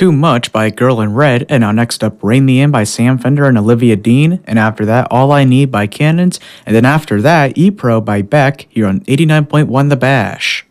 Too Much by Girl in Red, and now next up Rein Me In by Sam Fender and Olivia Dean, and after that All I Need by Cannons, and then after that E-Pro by Beck here on 89.1 The Bash.